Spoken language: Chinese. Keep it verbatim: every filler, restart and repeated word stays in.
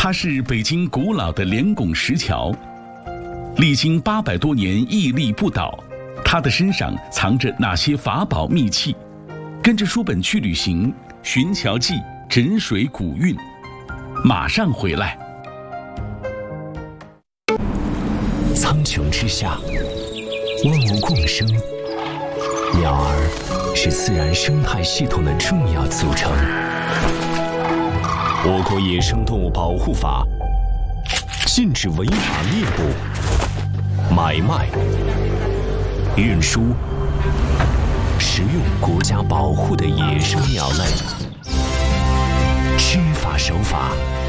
它是北京古老的连拱石桥，历经八百多年屹立不倒。它的身上藏着哪些法宝秘器？跟着书本去旅行，寻桥记，枕水古韵。马上回来。 苍穹之下，万物共生，鸟儿是自然生态系统的重要组成。我国野生动物保护法禁止违法猎捕、买卖、运输、食用国家保护的野生鸟类。知法守法，